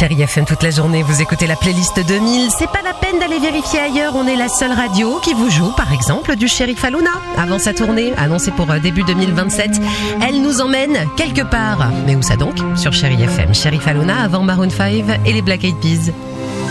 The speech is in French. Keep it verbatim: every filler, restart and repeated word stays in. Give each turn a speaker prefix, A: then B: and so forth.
A: Chérie F M toute la journée, vous écoutez la playlist deux mille. C'est pas la peine d'aller vérifier ailleurs, on est la seule radio qui vous joue par exemple du Sheriff Aluna. Avant sa tournée, annoncée pour début deux mille vingt-sept, elle nous emmène quelque part. Mais où ça donc? Sur Chérie F M. Sheriff Aluna avant Maroon cinq et les Black Eyed Peas.